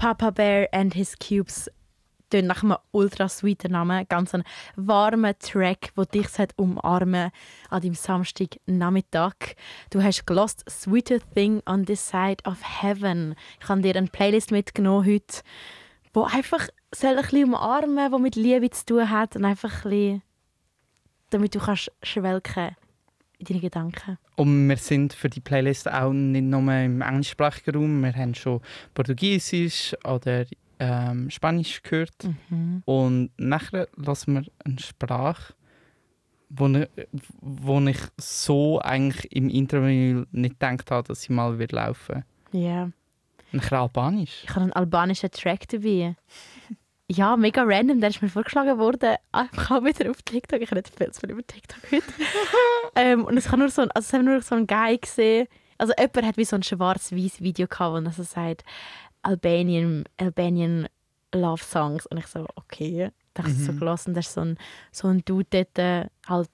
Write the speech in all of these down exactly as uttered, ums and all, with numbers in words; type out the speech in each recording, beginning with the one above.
Papa Bear and His Cubes tönt nach einem ultra sweeten Namen. Ganz ein warmer Track, der dich umarmen an deinem Samstagnachmittag. Du hast gelost «Sweeter Thing on this Side of Heaven». Ich habe dir eine Playlist mitgenommen heute, die einfach soll ein bisschen umarmen, die mit Liebe zu tun hat und einfach ein bisschen, damit du kannst schwelgen in deinen Gedanken. Und wir sind für die Playlist auch nicht nur im englischsprachigen Raum. Wir haben schon Portugiesisch oder ähm, Spanisch gehört. Mhm. Und nachher lassen wir eine Sprache, wo ich, wo ich so eigentlich im Interview nicht gedacht habe, dass sie mal wird laufen Ja. Yeah. Nachher Albanisch. Ich habe einen albanischen Track dabei. Ja, mega random, der ist mir vorgeschlagen worden. Einfach auch wieder auf TikTok. Ich habe nicht viel zu viel über TikTok heute. ähm, und es kann nur so ein, also es haben nur so einen Guy gesehen. Also jemand hat wie so ein schwarz-weiß Video gehabt, wo er so sagt, Albanian, Albanian Love Songs. Und ich so, okay. Da habe ich Mhm. so gelassen. Da ist so ein, so ein Dude dort, äh, halt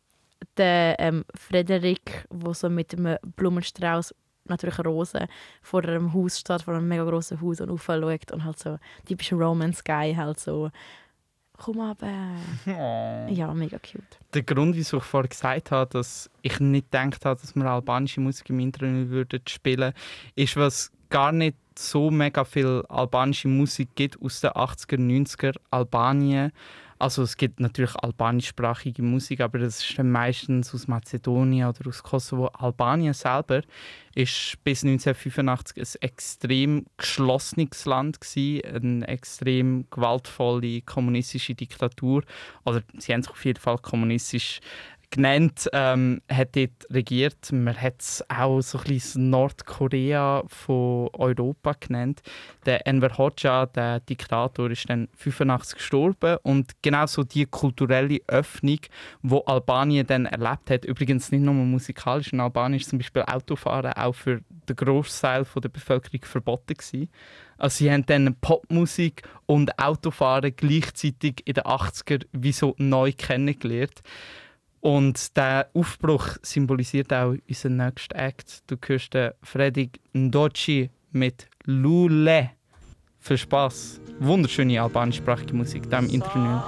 der ähm, Frederik, der so mit einem Blumenstrauß, natürlich Rosen, vor einem Haus steht, vor einem mega grossen Haus und raufschaut und halt so typischer Romance-Guy, halt so «Komm runter!» Oh. Ja, mega cute. Der Grund, wieso ich vorher gesagt habe, dass ich nicht gedacht habe, dass wir albanische Musik im Internet würden spielen, ist, was gar nicht so mega viel albanische Musik gibt aus den achtziger, neunziger Albanien. Also es gibt natürlich albanischsprachige Musik, aber das ist dann meistens aus Mazedonien oder aus Kosovo. Albanien selber ist bis neunzehnhundertfünfundachtzig ein extrem geschlossenes Land gewesen, eine extrem gewaltvolle kommunistische Diktatur. Oder sie haben sich auf jeden Fall kommunistisch genannt, ähm, hat dort regiert. Man hat es auch so ein bisschen Nordkorea von Europa genannt. Der Enver Hoxha, der Diktator, ist dann fünfundachtzig gestorben und genau so die kulturelle Öffnung, die Albanien dann erlebt hat, übrigens nicht nur musikalisch, in Albanien ist zum Beispiel Autofahren auch für den Großteil der Bevölkerung verboten gewesen. Also sie haben dann Popmusik und Autofahren gleichzeitig in den achtziger wie so neu kennengelernt. Und der Aufbruch symbolisiert auch unseren nächsten Act. Du hörst den Fredig Ndoci mit Lule. Viel Spaß. Wunderschöne albanischsprachige Musik, da im Interview.